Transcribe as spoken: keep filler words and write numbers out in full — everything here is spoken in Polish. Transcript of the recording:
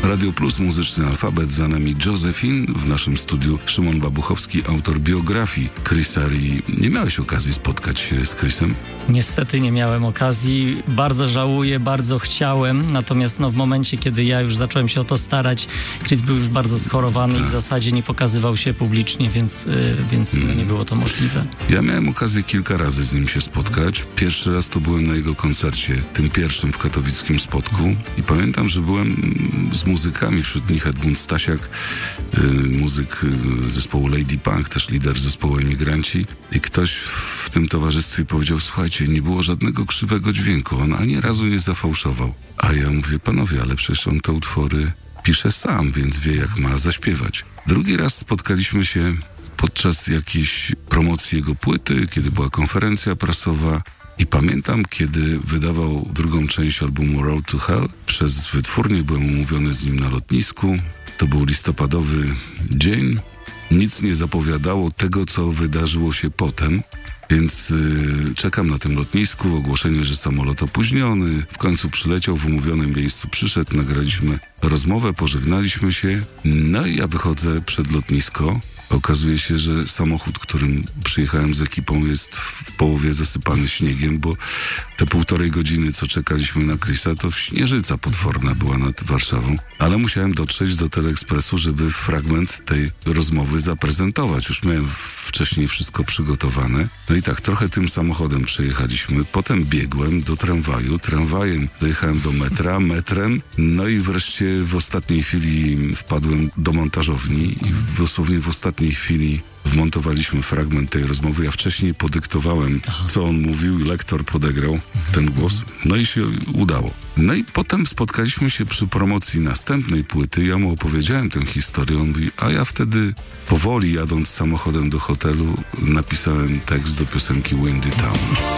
Radio Plus, muzyczny alfabet, za nami Josephine, w naszym studiu Szymon Babuchowski, autor biografii Chrisa Rea. Nie miałeś okazji spotkać się z Chrisem? Niestety nie miałem okazji. Bardzo żałuję, bardzo chciałem, natomiast no, w momencie, kiedy ja już zacząłem się o to starać, Chris był już bardzo schorowany tak. i w zasadzie nie pokazywał się publicznie, więc, yy, więc hmm. no, nie było to możliwe. Ja miałem okazję kilka razy z nim się spotkać. Pierwszy raz to byłem na jego koncercie, tym pierwszym w katowickim Spodku, i pamiętam, że byłem z muzykami, wśród nich Edmund Stasiak, yy, muzyk yy, zespołu Lady Punk, też lider zespołu Emigranci, i ktoś w tym towarzystwie powiedział: słuchajcie, nie było żadnego krzywego dźwięku, on ani razu nie zafałszował. A ja mówię: panowie, ale przecież on te utwory pisze sam, więc wie, jak ma zaśpiewać. Drugi raz spotkaliśmy się podczas jakiejś promocji jego płyty, kiedy była konferencja prasowa, i pamiętam, kiedy wydawał drugą część albumu Road to Hell. Przez wytwórnię byłem umówiony z nim na lotnisku. To był listopadowy dzień. Nic nie zapowiadało tego, co wydarzyło się potem. Więc yy, czekam na tym lotnisku, ogłoszenie, że samolot opóźniony. W końcu przyleciał, w umówionym miejscu przyszedł, nagraliśmy rozmowę, pożegnaliśmy się. No i ja wychodzę przed lotnisko. Okazuje się, że samochód, którym przyjechałem z ekipą, jest w połowie zasypany śniegiem, bo te półtorej godziny, co czekaliśmy na Chrisa, to śnieżyca potworna była nad Warszawą. Ale musiałem dotrzeć do Teleekspresu, żeby fragment tej rozmowy zaprezentować. Już miałem wcześniej wszystko przygotowane. No i tak, trochę tym samochodem przejechaliśmy. Potem biegłem do tramwaju. Tramwajem dojechałem do metra, metrem. No i wreszcie w ostatniej chwili wpadłem do montażowni i dosłownie w ostatniej chwili wmontowaliśmy fragment tej rozmowy. Ja wcześniej podyktowałem, Aha. co on mówił, i lektor podegrał mhm. ten głos. No i się udało. No i potem spotkaliśmy się przy promocji następnej płyty. Ja mu opowiedziałem tę historię. On mówi: a ja wtedy powoli, jadąc samochodem do hotelu, napisałem tekst do piosenki Windy Town.